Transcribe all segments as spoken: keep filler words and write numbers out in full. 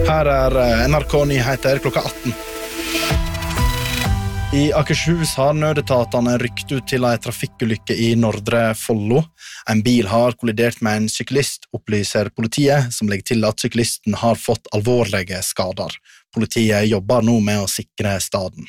Her er N R K Nyheter klokka atten. I Akershus har nødetatene rykt ut til en trafikkulykke i Nordre Follo. En bil har kollidert med en syklist, opplyser politiet, som legger til at syklisten har fått alvorlige skader. Politiet jobber nå med å sikre staden.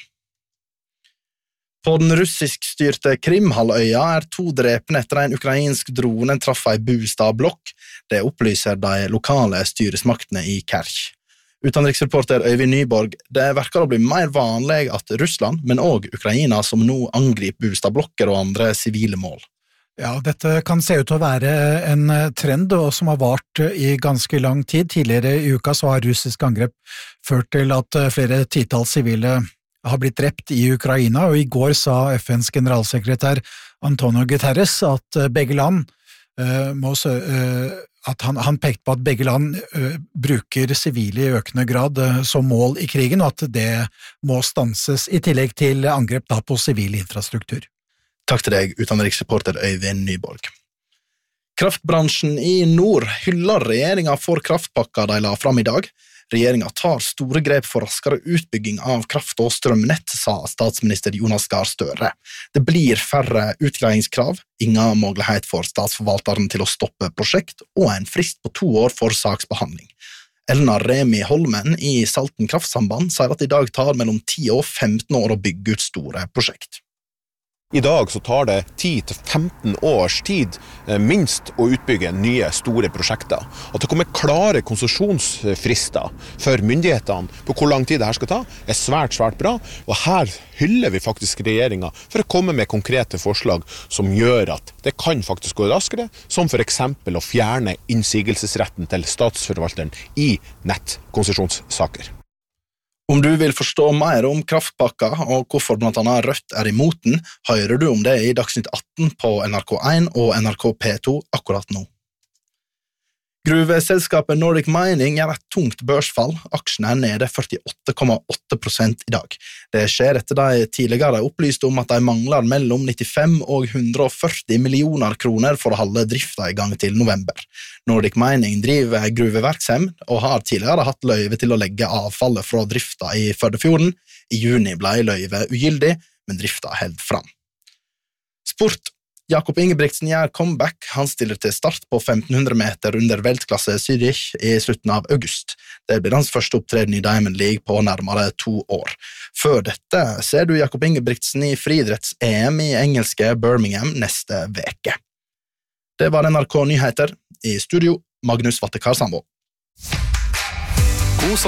På den russisk-styrte Krimhalvøya er to drepne etter en ukrainsk drone traff en bostadblokk. Det opplyser de lokale styresmaktene i Kerch. Utenriksreporter Øyvind Nyborg, det verker å bli mer vanlig at Russland, men også Ukraina, som nå angriper bostadblokker og andre sivile mål. Ja, dette kan se ut til å være en trend som har vart i ganske lang tid. Tidligere i uka så har russisk angrep ført til at flere titalls sivile har blitt drept i Ukraina, og i går sa F N's generalsekretær Antonio Guterres at begge land uh, må uh, at han, han pekte på at begge land uh, bruker sivile i økende grad uh, som mål i krigen, og at det må stanses i tillegg til angrep da på sivil infrastruktur. Takk til deg, utenriksreporter Øyvind Nyborg. Kraftbransjen i nord hyller regjeringen for kraftpakka de la fram i dag. Regjeringen tar store grep for raskere utbygging av kraft- og strømnett, sa statsminister Jonas Gahr Støre. Det blir færre utgreiingskrav, ingen mulighet for statsforvalteren til å stoppe prosjekt, og en frist på to år for saksbehandling. Elna Remi Holmen i Salten Kraftsamband sier at i dag tar mellom ti og femten år å bygge ut store prosjekt. I dag så tar det ti til femten års tid minst å utbygge nye store prosjekter. At det kommer klare konsesjonsfrister for myndighetene på hvor lang tid det her skal ta, er svært, svært bra. Og her hyller vi faktisk regjeringen for å komme med konkrete forslag som gjør at det kan faktisk gå raskere, som for eksempel å fjerne innsigelsesretten til statsforvalteren i nettkonsesjonssaker. Om du vil forstå mer om kraftpakka og hvorfor blant annet Rødt er imot den, hører du om det i Dagsnytt atten på N R K en og N R K P to akkurat nå. Gruveselskapet Nordic Mining gjør et tungt børsfall. Aksjene er nede førtiåtte komma åtte prosent i dag. Det skjer etter de tidligere opplyste om at de mangler mellom nittifem og hundre og førti millioner kroner for å holde drifta i gang til november. Nordic Mining driver gruveverksemd og har tidligere hatt løyve til å legge avfallet fra drifta i Førdefjorden. I juni ble løyve ugyldig, men drifta held fram. Sport. Jakob Ingebrigtsen gjør comeback. Han stiller til start på femten hundre meter under veltklasse Zürich i slutten av august. Det blir hans første opptreden i Diamond League på nærmere to år. Før dette ser du Jakob Ingebrigtsen i friidretts-E M i engelske Birmingham neste veke. Det var N R K Nyheter. I studio, Magnus Vatte Karsambo.